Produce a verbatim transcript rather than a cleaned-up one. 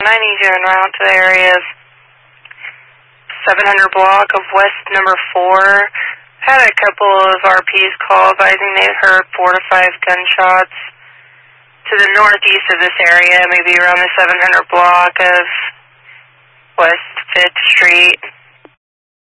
I need you en route to the area of seven hundred block of West number four. Had a couple of R Ps call advising they heard four to five gunshots to the northeast of this area, maybe around the seven hundred block of West fifth Street.